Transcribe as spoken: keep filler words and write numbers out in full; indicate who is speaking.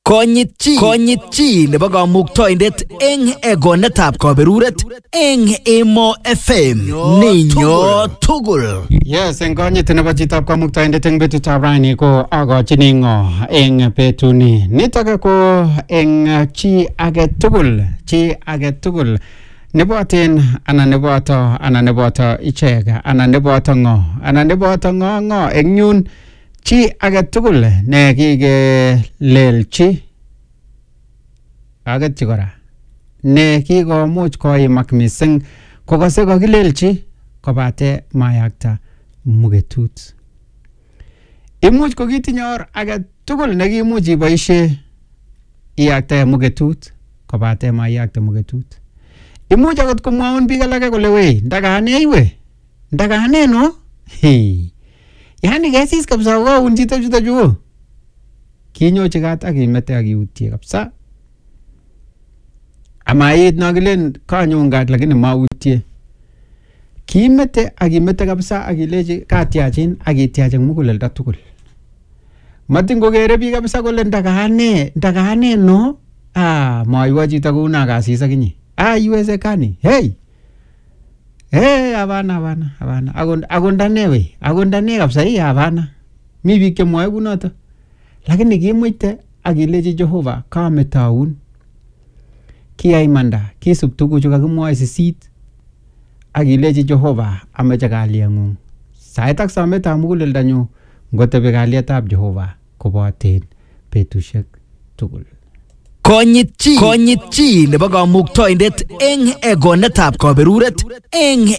Speaker 1: Konyit chi Konyit chi nebo kamuktoindet eng egonetab kaberuret eng Emo F M Ninyo tugul.
Speaker 2: Yes, eng konyit nebo chitab kamuktoindet eng betutab rani ko agochini ngo eng betuni. Nitok ko eng chi age tugul, chi age tugul neboten ana neboto ana neboto ichek ana neboto ngo ana neboto ngo ngo eng yun chi age tugul ne kigelelchi aget chikora ne kikomuch koimak mising kokase kakilelchi kobate mayakta mugetut. Imuch ko kitinyor age tugul ne kimuch iboisie iyakte mugetut kobate mayakte mugetut. Imuch akot komwaun biik alake kole wei ndakane iwe ndakane no hey. Yani kesis kabisa waun chito chito chuo kinyochi kat akimete akiutie kabisa amait nakilen kanyun kat lakini mautie kimete akimete kabisa akilechi katiachin akitiachin muguleldo tugul matin kokere biik kabisa kole ndakane ndakane no ah maiwa chito kuna kasis akinye ah iwezekani hey hey hapana hapana hapana agondane we agondane kabisa hii hapana mi biik chemwoe kunoto lakini kimuite akilechi Jehova kametaun kiyai manda kisub tuguchu kakimwoe sisit akilechi Jehova ameche kalyengung sait ak sametab muguleldanyu ngotebi kalyetab Jehova koboten betusiek tugul.
Speaker 1: Konyit chi Konyit chi nebo kamuktoindet eng egonetab kaberuret eng